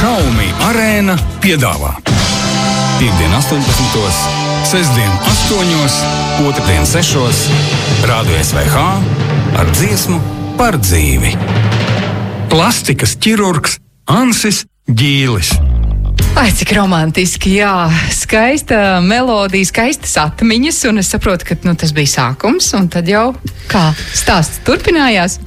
Xiaomi Arēna piedāvā Piektdien 18, sestdien 8, otrdien 6, Rādio SVH ar dziesmu par dzīvi. Plastikas ķirurgs Ansis Ģīlis. Ai, cik romantiski, jā, skaista melodija, skaistas atmiņas, un es saprotu, ka tas bija sākums, un tad jau kā stāsts turpinājās?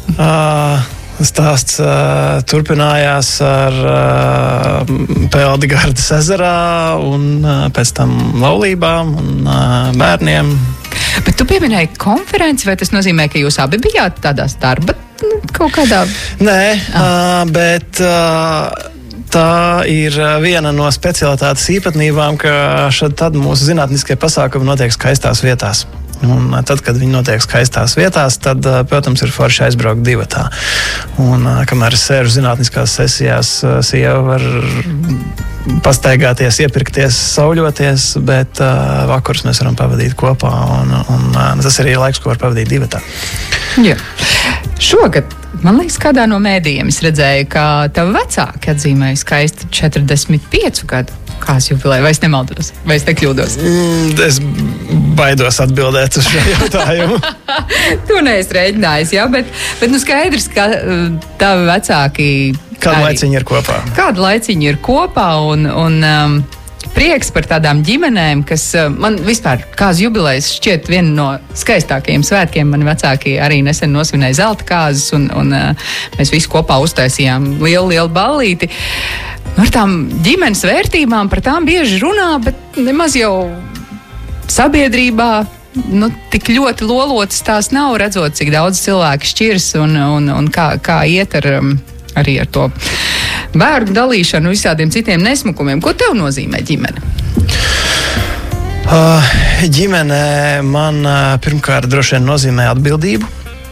Stāsts turpinājās ar Peldigardas ezerā un pēc tam laulībām un bērniem. Bet tu pieminēji konferenci, vai tas nozīmē, ka jūs abi bijāt tādās darba kaut kādā? Nē, bet tā ir viena no specialitātes īpatnībām, ka šad tad mūsu zinātniskie pasākumi notiek skaistās vietās. Un tad, kad viņi notiek skaistās vietās, tad, protams, ir forši aizbraukt divatā. Un kamēr es sēžu zinātniskās sesijās, sieva var pastaigāties, iepirkties, sauļoties, bet vakarus mēs varam pavadīt kopā, un tas ir arī laiks, ko var pavadīt divatā. Jā. Šogad, man liekas, kādā no mēdījiem es redzēju, ka tavi vecāki atzīmēja skaistu 45 gadu kāzu jubileju, vai es nemaldos, vai es nekļūdos? Es baidos atbildēt uz šo jautājumu. Tu neesi rēģinājis, jā, bet skaidrs, ka tavi vecāki... Kādu laiciņu ir kopā? Kādu laiciņu ir kopā, un prieks par tādām ģimenēm, kas man vispār kāzu jubilejas šķiet viena no skaistākajiem svētkiem. Mani vecāki arī nesen nosvinēja zelta kāzas, un mēs visi kopā uztaisījām lielu ballīti. Ar tām ģimenes vērtībām par tām bieži runā, bet nemaz jau sabiedrībā tik ļoti lolotas tās nav, redzot, cik daudz cilvēku šķirs un kā iet arī ar to bērnu dalīšanu, visādiem citiem nesmukumiem. Ko tev nozīmē ģimene? Ģimene man pirmkārt droši vien nozīmē atbildību.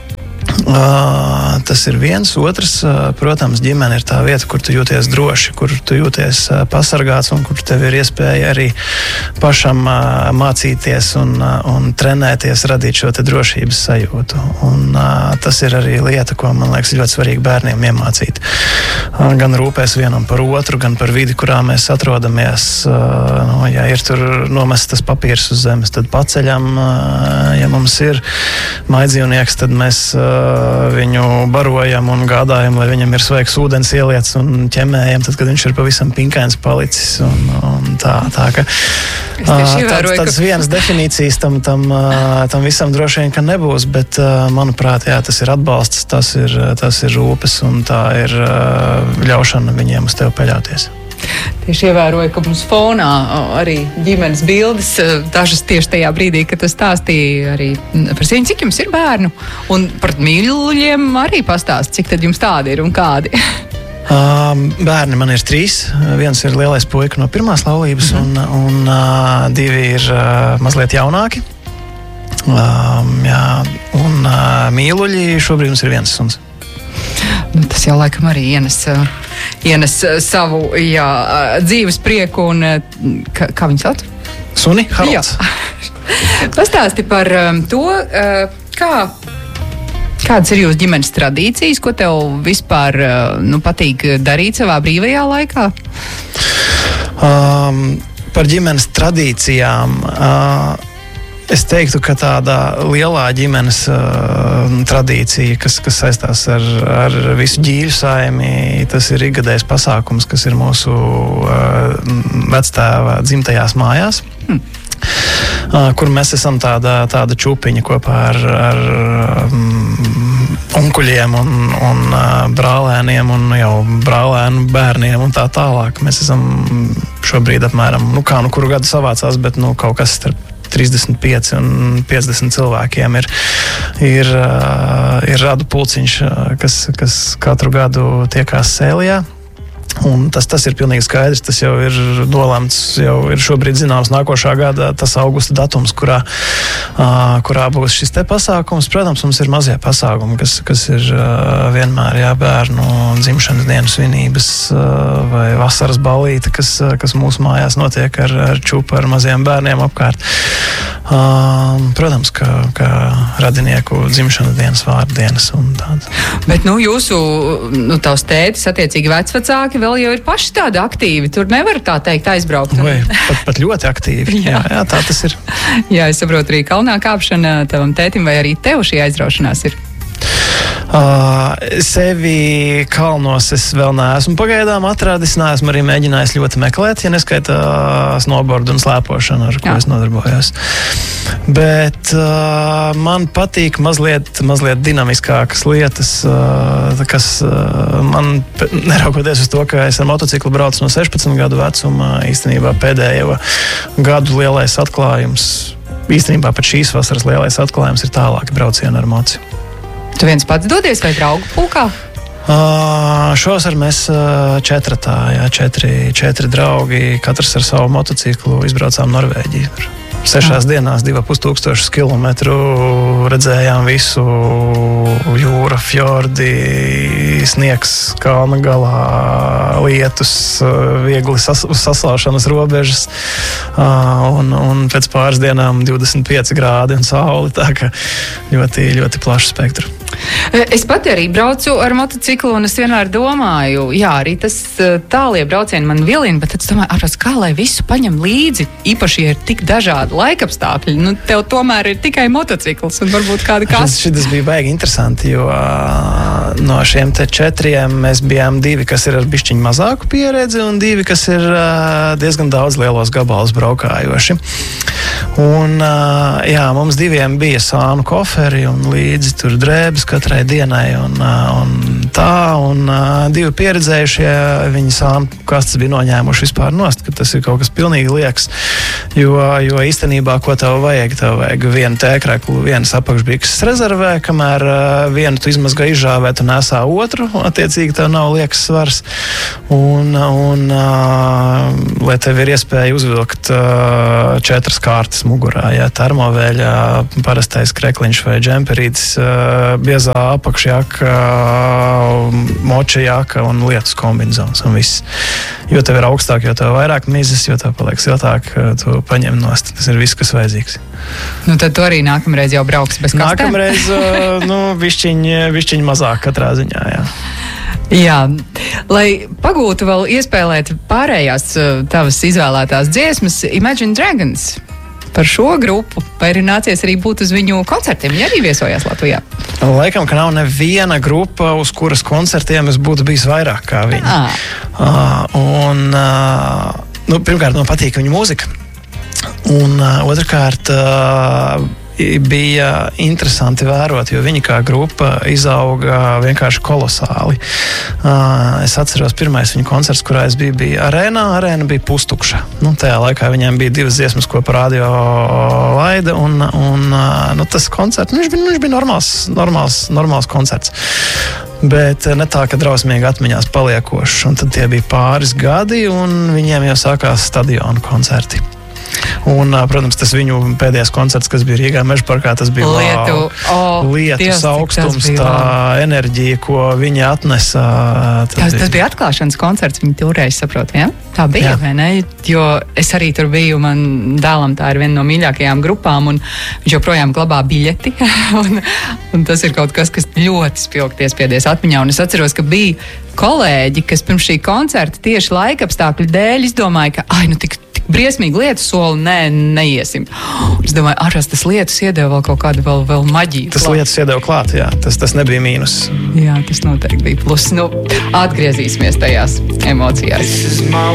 Tas ir viens. Otrs, protams, ģimene ir tā vieta, kur tu jūties droši, kur tu jūties pasargāts un kur tev ir iespēja arī pašam mācīties un trenēties, radīt šo te drošības sajūtu. Un tas ir arī lieta, ko man liekas ļoti svarīgi bērniem iemācīt. Gan rūpēs vienam par otru, gan par vidi, kurā mēs atrodamies. Ja ir tur nomestas papīrs uz zemes, tad paceļam. Ja mums ir mājdzīvnieks, tad mēs viņu barojam un gādājam, lai viņam ir svaigs ūdens ieliets un ķemējam, tad, kad viņš ir pavisam pinkains palicis. Un tā ka tāds vienas definīcijas tam visam droši vien, ka nebūs, bet, manuprāt, jā, tas ir atbalsts, tas ir rūpes un tā ir ļaušana viņiem uz tevi paļauties. Tieši ievēroju, ka mums fonā arī ģimenes bildes, dažas tieši tajā brīdī, kad tu stāstīji arī par viņu, cik jums ir bērnu, un par mīļuļiem arī pastāst, cik tad jums tādi ir un kādi? Bērni man ir 3. Viens ir lielais puika no pirmās laulības, un 2 ir mazliet jaunāki. Un mīluļi šobrīd mums ir 1 suns. Tas jau laikam arī ienes savu dzīves prieku, un kā viņu sauc? Suni Haralds. Pastāsti par to, kādas ir jūsu ģimenes tradīcijas, ko tev vispār patīk darīt savā brīvajā laikā? Par ģimenes tradīcijām... Es teiktu, ka tāda lielā ģimenes tradīcija, kas saistās ar visu ģīļu saimi, tas ir ikgadējs pasākums, kas ir mūsu vectēva dzimtajās mājās. Kur mēs esam tāda čūpiņa kopā ar onkuļiem un brālēniem un jau brālēnu bērniem un tā tālāk. Mēs esam šobrīd apmēram, kuru gadu savācās, bet kaut kas starp 35 un 50 cilvēkiem ir radu pulciņš, kas katru gadu tiekās Sēlijā. Un tas ir pilnīgi skaidrs, tas jau ir nolemts, jau ir šobrīd zināms nākošā gada tas augusta datums, kurā būs šis te pasākums. Protams, mums ir mazie pasākumi, kas ir vienmēr bērnu dzimšanas dienas svinības vai vasaras ballīte, kas mūsu mājās notiek ar čupu, ar maziem bērniem apkārt. Protams, ka radinieku dzimšanas dienas, vārdu dienas un tāds. Bet, jūsu, tavs tētis, attiecīgi vecvecāki vēl jau ir paši tādi aktīvi. Tur nevar tā teikt aizbraukt. Vai, pat ļoti aktīvi. jā, tā tas ir. Jā, es saprotu, arī kalnā kāpšana tavam tētim vai arī tev šī aizraušanās ir? Sevi kalnos es vēl neesmu pagaidām atradis, neesmu arī mēģinājis ļoti meklēt, ja neskaita snowboardu un slēpošanu, ar ko es nodarbojos. Bet man patīk mazliet dinamiskākas lietas, kas man, neraugoties uz to, ka es ar motociklu braucu no 16 gadu vecuma, īstenībā pēdējo gadu lielais atklājums, īstenībā pat šīs vasaras lielais atklājums ir tālāki braucieni ar moci. Tu viens pats dodies vai draugu pulkā? Šovasar mēs četri draugi, katrs ar savu motociklu izbraucām Norvēģiju. 6 dienās 2500 kilometru redzējām visu jūra, fjordi, sniegs kalna galā, lietus, viegli saslaušanas robežas un pēc pāris dienām 25 grādi un sauli, tā ka ļoti, ļoti plašu spektru. Es pati arī braucu ar motociklu un es vienmēr domāju, jā, arī tas tālie braucieni man vilina, bet tad es domāju, kā lai visu paņem līdzi, īpaši, ja ir tik dažādi laikapstākļi, nu tev tomēr ir tikai motocikls un varbūt kāda kas. Šis bija baigi interesanti, jo no šiem te 4 mēs bijām 2, kas ir ar bišķiņu mazāku pieredzi un 2, kas ir diezgan daudz lielos gabalus braukājoši. Un jā, mums 2 bija sānu koferi un līdzi tur drēbes katrai dienai un 2 pieredzējušie viņi sānu kastes bija noņēmuši vispār nost, ka tas ir kaut kas pilnīgi liekas, jo īstenībā, ko tev vajag vienu tēkreklu, vienas apakšbikses rezervē, kamēr vienu tu izmazgā izžāvē, tu nesā otru, attiecīgi tev nav liekas svars, un lai tev ir iespēja uzvilkt 4 kārtas mugurā, ja termovēļa, parastais krekliņš vai džemperītis, biezā apakšjaka, moča jaka un lietus kombinzons un viss. Jo tev ir augstāk, jo tev vairāk mizas, jo tev paliek siltāk, tu paņem nost. Tas ir viss, kas vajadzīgs. Nu tad tu arī nākamreiz jau brauks bez kastēm? Nākamreiz, višķiņ mazāk katrā ziņā, jā. Jā, lai pagūtu vēl iespēlēt pārējās tavas izvēlētās dziesmas, Imagine Dragons. Par šo grupu, vai ir nācies arī būt uz viņu koncertiem? Viņi arī viesojās Latvijā. Laikam, ka nav neviena grupa, uz kuras koncertiem es būtu bijis vairāk kā viņi. Pirmkārt, man patīk viņu mūzika. Un otrkārt, bija interesanti vērot, jo viņi kā grupa izauga vienkārši kolosāli. Es atceros, pirmais viņu koncerts, kurā es biju, bija arēnā. Arēna bija pustukša. Tajā laikā viņiem bija 2 dziesmas, ko par radio laida, un tas koncerts, viņš bija normāls koncerts. Bet ne tā, ka drausmīgi atmiņās paliekošs. Un tad tie bija pāris gadi, un viņiem jau sākās stadionu koncerti. Un, protams, tas viņu pēdējais koncerts, kas bija Rīgā Mežaparkā, tas bija lietus augstums, tā enerģija, ko viņi atnesa. Tas bija atklāšanas koncerts, viņi toreiz, saprotu, ja? Tā bija, vai ne? Jo es arī tur biju, man dēlam tā ir viena no mīļākajām grupām, un viņš joprojām glabā biļeti, un tas ir kaut kas ļoti spilgti iespiedies atmiņā, un es atceros, ka bija kolēģi, kas pirms šī koncerta tieši laikapstākļu dēļ izdomāja, ka, tik briesmīgi lietus soli, neiesim. Es domāju, tas lietus iedeva vēl kaut kādu vēl maģiju. Tas lietus iedeva klāt, jā. Tas nebija mīnus. Jā, tas noteikti bija plus. Atgriezīsimies tajās emocijās.